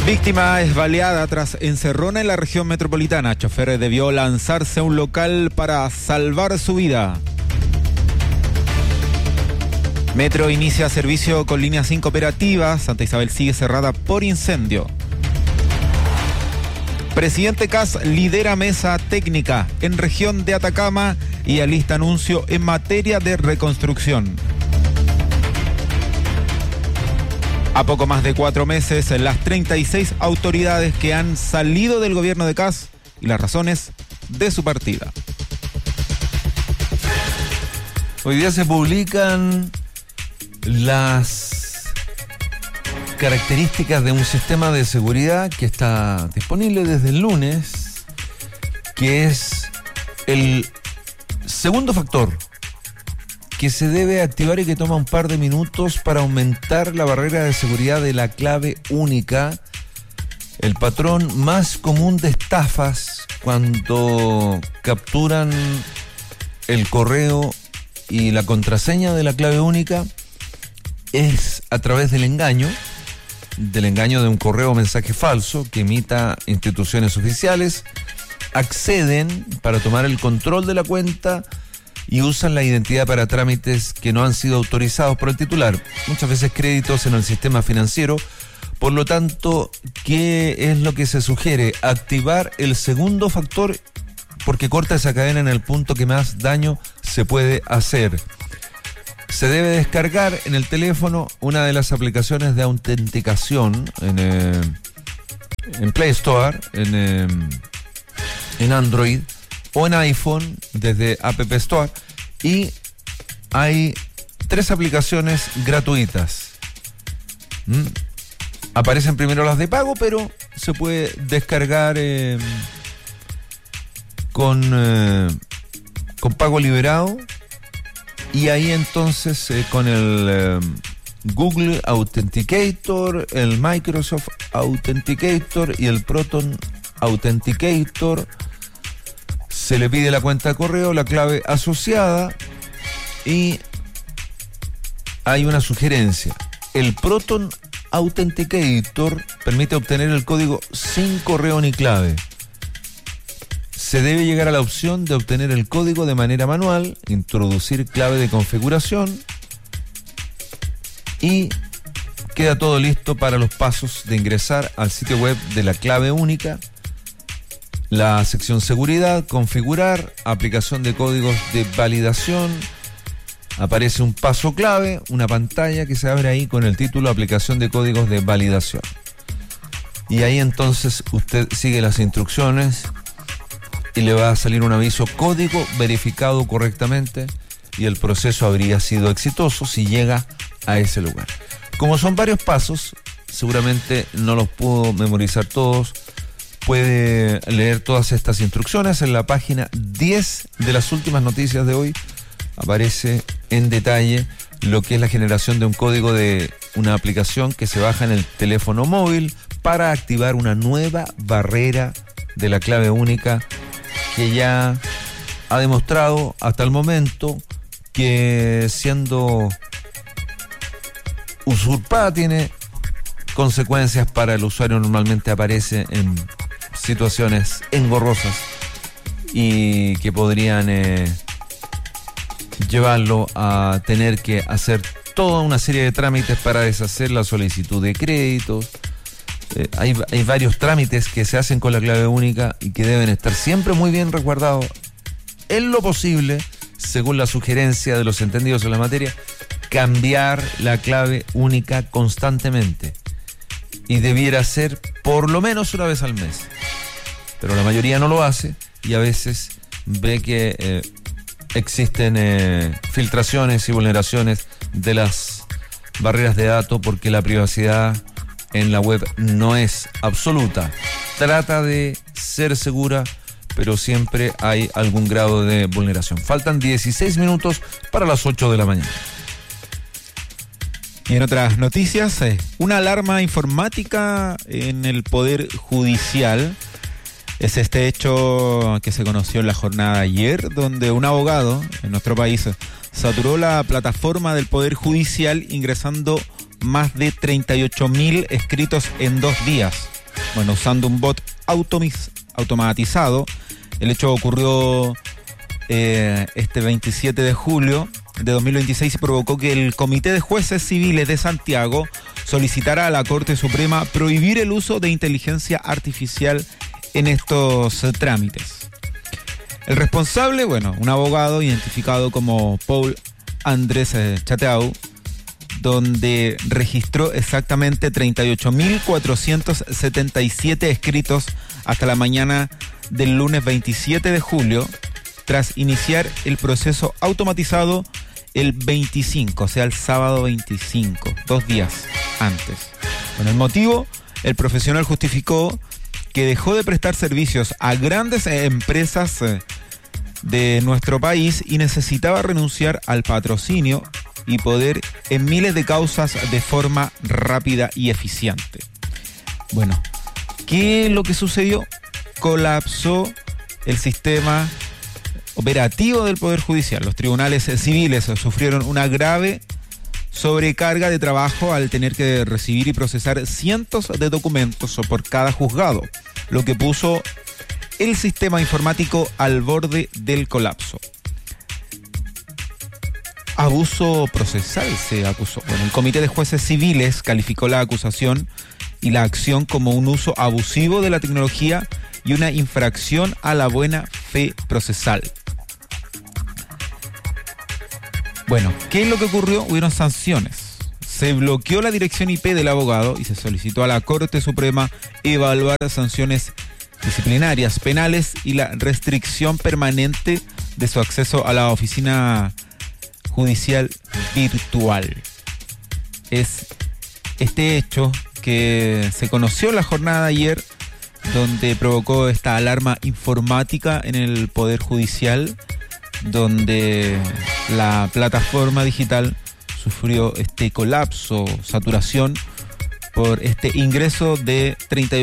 Víctima es baleada tras encerrona en la región metropolitana. Chofer debió lanzarse a un local para salvar su vida. Metro inicia servicio con línea 5 operativa. Santa Isabel sigue cerrada por incendio. Presidente Kast lidera mesa técnica en región de Atacama y alista anuncio en materia de reconstrucción. A poco más de 4 meses, las 36 autoridades que han salido del gobierno de Kast y las razones de su partida. Hoy día se publican las características de un sistema de seguridad que está disponible desde el lunes, que es el segundo factor que se debe activar y que toma un par de minutos para aumentar la barrera de seguridad de la clave única, el patrón más común de estafas cuando capturan el correo y la contraseña de la clave única es a través del engaño de un correo o mensaje falso que emita instituciones oficiales, acceden para tomar el control de la cuenta y usan la identidad para trámites que no han sido autorizados por el titular, muchas veces créditos en el sistema financiero. Por lo tanto, ¿qué es lo que se sugiere? Activar el segundo factor porque corta esa cadena en el punto que más daño se puede hacer. Se debe descargar en el teléfono una de las aplicaciones de autenticación en Play Store, en Android o en iPhone desde App Store, y hay 3 aplicaciones gratuitas. Aparecen primero las de pago, pero se puede descargar con pago liberado, y ahí entonces con el Google Authenticator, el Microsoft Authenticator y el Proton Authenticator se le pide la cuenta de correo, la clave asociada, y hay una sugerencia. El Proton Authenticator permite obtener el código sin correo ni clave. Se debe llegar a la opción de obtener el código de manera manual, introducir clave de configuración y queda todo listo para los pasos de ingresar al sitio web de la clave única. La sección seguridad, configurar, aplicación de códigos de validación. Aparece un paso clave, una pantalla que se abre ahí con el título aplicación de códigos de validación. Y ahí entonces usted sigue las instrucciones y le va a salir un aviso código verificado correctamente y el proceso habría sido exitoso si llega a ese lugar. Como son varios pasos, seguramente no los puedo memorizar todos. Puede leer todas estas instrucciones en la página 10 de las últimas noticias de hoy. Aparece en detalle lo que es la generación de un código de una aplicación que se baja en el teléfono móvil para activar una nueva barrera de la clave única que ya ha demostrado hasta el momento que, siendo usurpada, tiene consecuencias para el usuario. Normalmente aparece en situaciones engorrosas y que podrían llevarlo a tener que hacer toda una serie de trámites para deshacer la solicitud de créditos. Hay varios trámites que se hacen con la clave única y que deben estar siempre muy bien resguardados. En lo posible, según la sugerencia de los entendidos en la materia, cambiar la clave única constantemente. Y debiera ser por lo menos una vez al mes. Pero la mayoría no lo hace y a veces ve que existen filtraciones y vulneraciones de las barreras de datos porque la privacidad en la web no es absoluta. Trata de ser segura, pero siempre hay algún grado de vulneración. Faltan 16 minutos para las 8 de la mañana. Y en otras noticias, una alarma informática en el Poder Judicial. Es este hecho que se conoció en la jornada de ayer, donde un abogado en nuestro país saturó la plataforma del Poder Judicial ingresando más de 38.000 escritos en 2 días. Bueno, usando un bot automatizado. El hecho ocurrió este 27 de julio de 2026 y provocó que el Comité de Jueces Civiles de Santiago solicitara a la Corte Suprema prohibir el uso de inteligencia artificial en estos trámites. El responsable, bueno, un abogado identificado como Paul Andrés Chateau, donde registró exactamente 38.477 escritos hasta la mañana del lunes 27 de julio, tras iniciar el proceso automatizado el 25, o sea, el sábado 25, 2 días antes. Con el motivo, el profesional justificó que dejó de prestar servicios a grandes empresas de nuestro país y necesitaba renunciar al patrocinio y poder en miles de causas de forma rápida y eficiente. Bueno, ¿qué es lo que sucedió? Colapsó el sistema operativo del Poder Judicial. Los tribunales civiles sufrieron una grave sobrecarga de trabajo al tener que recibir y procesar cientos de documentos por cada juzgado, lo que puso el sistema informático al borde del colapso. Abuso procesal se acusó. Bueno, el Comité de Jueces Civiles calificó la acusación y la acción como un uso abusivo de la tecnología y una infracción a la buena fe procesal. Bueno, ¿qué es lo que ocurrió? Hubieron sanciones. Se bloqueó la dirección IP del abogado y se solicitó a la Corte Suprema evaluar sanciones disciplinarias, penales y la restricción permanente de su acceso a la oficina judicial virtual. Es este hecho que se conoció en la jornada de ayer, donde provocó esta alarma informática en el Poder Judicial, donde la plataforma digital sufrió este colapso, saturación, por este ingreso de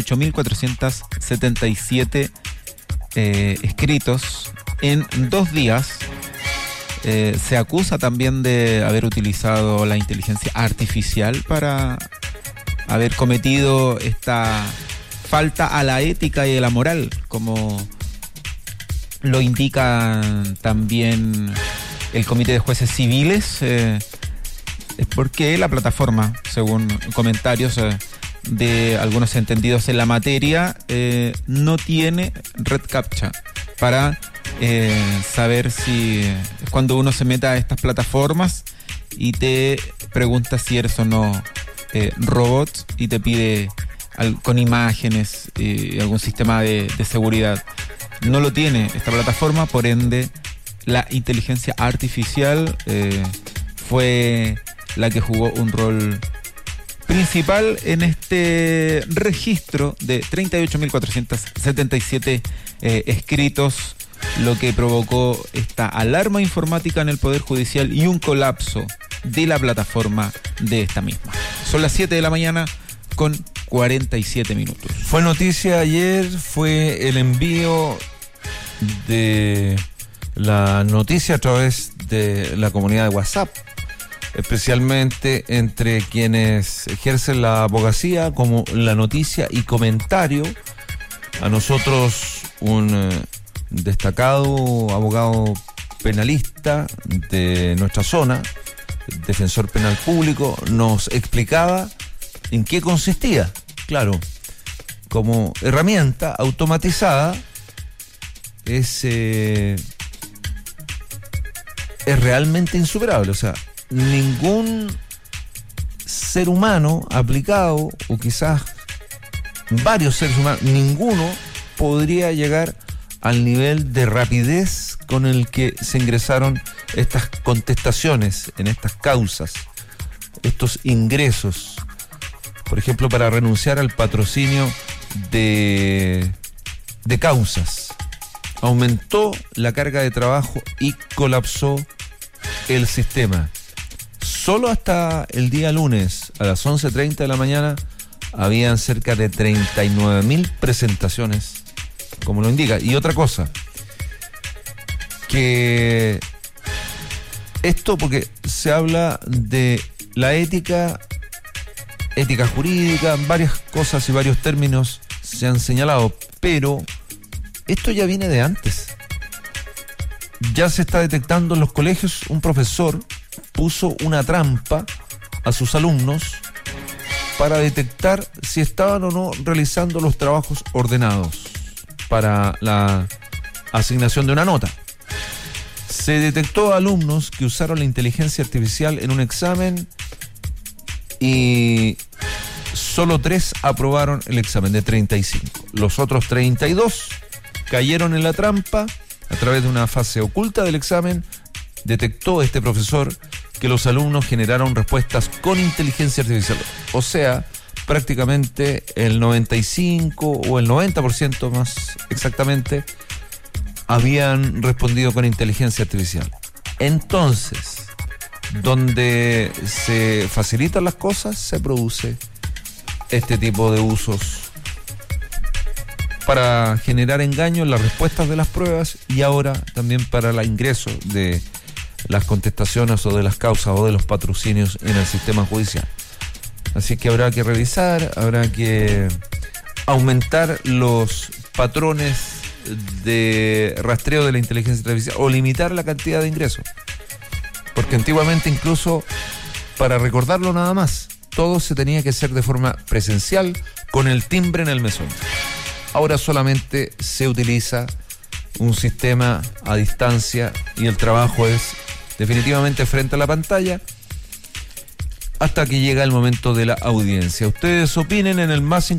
38.477 escritos en 2 días. Se acusa también de haber utilizado la inteligencia artificial para haber cometido esta falta a la ética y a la moral, como lo indica también el Comité de Jueces Civiles. Es porque la plataforma, según comentarios de algunos entendidos en la materia, no tiene red captcha para saber si cuando uno se meta a estas plataformas y te pregunta si eres o no robot y te pide con imágenes algún sistema de seguridad. No lo tiene esta plataforma, por ende la inteligencia artificial fue la que jugó un rol principal en este registro de 38.477 escritos, lo que provocó esta alarma informática en el Poder Judicial y un colapso de la plataforma de esta misma. Son las 7 de la mañana con 47 minutos. Fue noticia ayer, fue el envío de la noticia a través de la comunidad de WhatsApp, especialmente entre quienes ejercen la abogacía, como la noticia y comentario. A nosotros un destacado abogado penalista de nuestra zona, defensor penal público, nos explicaba en qué consistía. Claro, como herramienta automatizada es realmente insuperable. O sea, ningún ser humano aplicado, o quizás varios seres humanos, ninguno podría llegar al nivel de rapidez con el que se ingresaron estas contestaciones en estas causas, estos ingresos. Por ejemplo, para renunciar al patrocinio de causas. Aumentó la carga de trabajo y colapsó el sistema. Solo hasta el día lunes a las 11:30 de la mañana habían cerca de 39.000 presentaciones, como lo indica. Y otra cosa, que esto porque se habla de la ética ética jurídica, varias cosas y varios términos se han señalado, pero esto ya viene de antes. Ya se está detectando en los colegios. Un profesor puso una trampa a sus alumnos para detectar si estaban o no realizando los trabajos ordenados para la asignación de una nota. Se detectó a alumnos que usaron la inteligencia artificial en un examen y solo 3 aprobaron el examen de 35. Los otros 32 cayeron en la trampa. A través de una fase oculta del examen, detectó este profesor que los alumnos generaron respuestas con inteligencia artificial. O sea, prácticamente el 95 o el 90% más exactamente habían respondido con inteligencia artificial. Entonces, donde se facilitan las cosas, se produce este tipo de usos para generar engaño en las respuestas de las pruebas y ahora también para el ingreso de las contestaciones o de las causas o de los patrocinios en el sistema judicial. Así que habrá que revisar, habrá que aumentar los patrones de rastreo de la inteligencia artificial o limitar la cantidad de ingresos. Porque antiguamente, incluso para recordarlo nada más, todo se tenía que hacer de forma presencial con el timbre en el mesón. Ahora solamente se utiliza un sistema a distancia y el trabajo es definitivamente frente a la pantalla hasta que llega el momento de la audiencia. Ustedes opinen en el más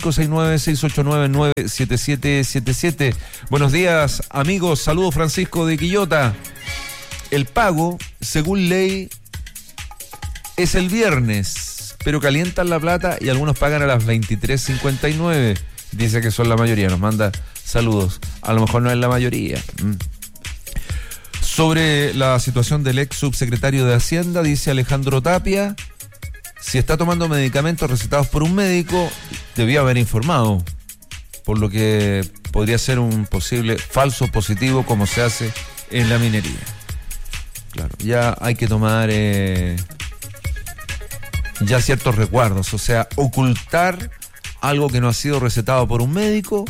569-689-97777. Buenos días, amigos. Saludos, Francisco de Quillota. El pago, según ley, es el viernes, pero calientan la plata y algunos pagan a las 23:59. Dice que son la mayoría, nos manda saludos. A lo mejor no es la mayoría. Sobre la situación del ex subsecretario de Hacienda, dice Alejandro Tapia, si está tomando medicamentos recetados por un médico, debía haber informado, por lo que podría ser un posible falso positivo como se hace en la minería. Claro, ya hay que tomar ya ciertos resguardos, o sea, ocultar algo que no ha sido recetado por un médico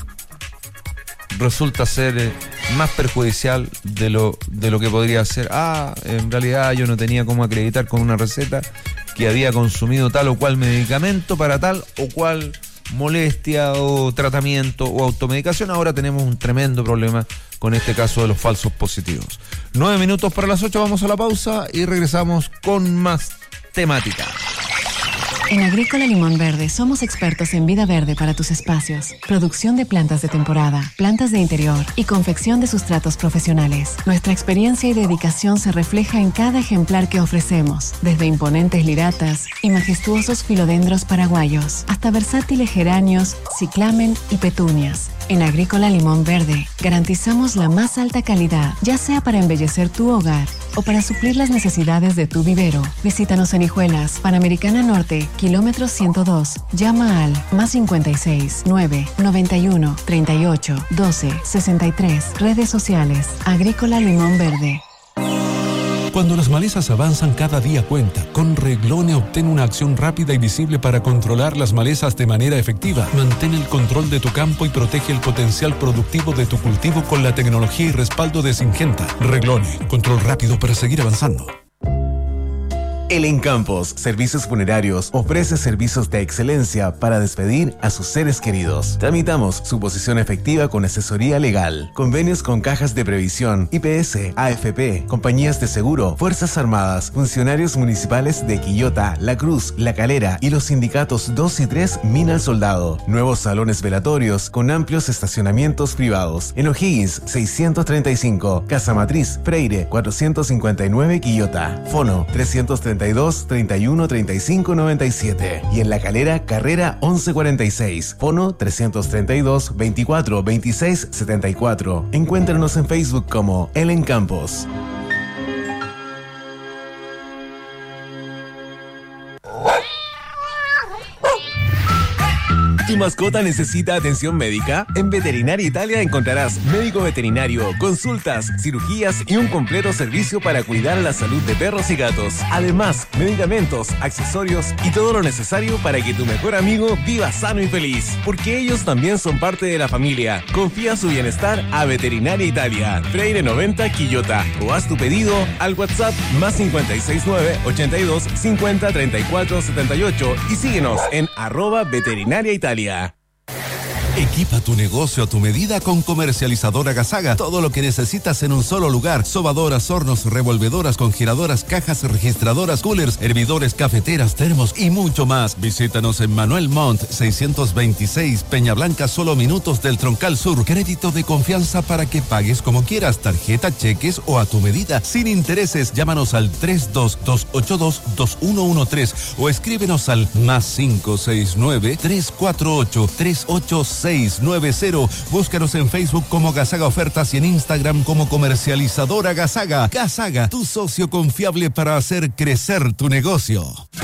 resulta ser más perjudicial de lo que podría ser. En realidad yo no tenía cómo acreditar con una receta que había consumido tal o cual medicamento para tal o cual molestia o tratamiento o automedicación. Ahora tenemos un tremendo problema con este caso de los falsos positivos. 9 minutos para las 8, vamos a la pausa y regresamos con más temática. En Agrícola Limón Verde somos expertos en vida verde para tus espacios, producción de plantas de temporada, plantas de interior y confección de sustratos profesionales. Nuestra experiencia y dedicación se refleja en cada ejemplar que ofrecemos, desde imponentes liratas y majestuosos filodendros paraguayos, hasta versátiles geranios, ciclamen y petunias. En Agrícola Limón Verde garantizamos la más alta calidad, ya sea para embellecer tu hogar o para suplir las necesidades de tu vivero. Visítanos en Hijuelas, Panamericana Norte, kilómetro 102. Llama al más 56 9 91 38 12 63. Redes sociales. Agrícola Limón Verde. Cuando las malezas avanzan, cada día cuenta. Con Reglone obtén una acción rápida y visible para controlar las malezas de manera efectiva. Mantén el control de tu campo y protege el potencial productivo de tu cultivo con la tecnología y respaldo de Syngenta. Reglone, control rápido para seguir avanzando. El Encampos Servicios Funerarios ofrece servicios de excelencia para despedir a sus seres queridos. Tramitamos su posición efectiva con asesoría legal, convenios con cajas de previsión, IPS, AFP, compañías de seguro, Fuerzas Armadas, funcionarios municipales de Quillota, La Cruz, La Calera y los sindicatos 2 y 3 Mina al Soldado. Nuevos salones velatorios con amplios estacionamientos privados. En O'Higgins 635, Casa Matriz, Freire 459 Quillota. Fono 332 31 35 97 y en La Calera, Carrera 1146, fono 332 24 26 74. Encuéntranos en Facebook como El Encampos. ¿Tu mascota necesita atención médica? En Veterinaria Italia encontrarás médico veterinario, consultas, cirugías y un completo servicio para cuidar la salud de perros y gatos. Además, medicamentos, accesorios y todo lo necesario para que tu mejor amigo viva sano y feliz. Porque ellos también son parte de la familia. Confía su bienestar a Veterinaria Italia, Freire 90 Quillota, o haz tu pedido al WhatsApp +569 82 50 34 78 y síguenos en @Veterinaria Italia. Equipa tu negocio a tu medida con Comercializadora Gasaga. Todo lo que necesitas en un solo lugar. Sobadoras, hornos, revolvedoras, congeladoras, cajas registradoras, coolers, hervidores, cafeteras, termos y mucho más. Visítanos en Manuel Montt 626 Peña Blanca, solo minutos del Troncal Sur. Crédito de confianza para que pagues como quieras, tarjeta, cheques o a tu medida, sin intereses. Llámanos al 322822113 o escríbenos al +569 348 38690. Búscanos en Facebook como Gasaga Ofertas y en Instagram como Comercializadora Gasaga. Gasaga, tu socio confiable para hacer crecer tu negocio.